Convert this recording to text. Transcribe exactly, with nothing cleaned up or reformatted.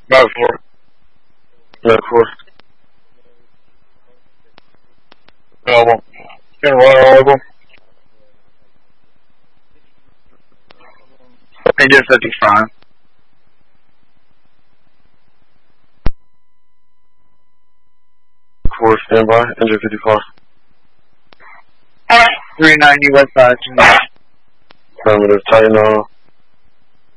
nine four. nine four. Available. Can run available. Engine fifty-five. four standby. Engine fifty-four. three ninety west side. Affirmative. Titan, uh,